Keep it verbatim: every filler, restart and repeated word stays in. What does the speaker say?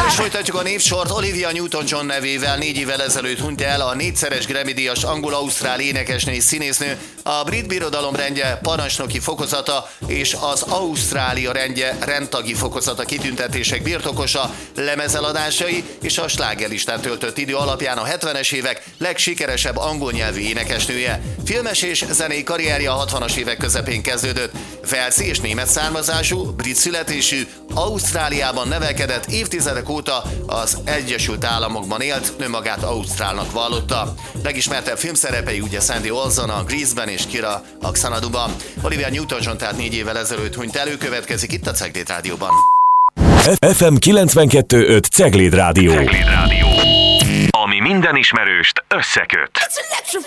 És folytatjuk a névsort. Olivia Newton-John nevével négy évvel ezelőtt hunyt el a négyszeres Grammy-díjas angol-ausztrál énekesnő és színésznő, a brit birodalom rendje parancsnoki fokozata és az Ausztrália rendje rendtagi fokozata kitüntetések birtokosa, lemezeladásai és a slágerlistán töltött idő alapján a hetvenes évek legsikeresebb angol nyelvű énekesnője. Filmes és zenei karrierje a hatvanas évek közepén kezdődött. Walesi és német származású, brit születésű, Ausztráliában nevelkedett, évtizedek óta az Egyesült Államokban élt, önmagát ausztrálnak vallotta. Legismertebb filmszerepei ugye Sandy Olson a Grease-ben és Kira a Xanaduban. Olivia Newton-John tehát négy évvel ezelőtt hunyt el, ő következik itt a Cegléd Rádióban. ef em kilencvenkettő öt Cegléd Rádió. Cegléd Rádió. Ami minden ismerőst összeköt.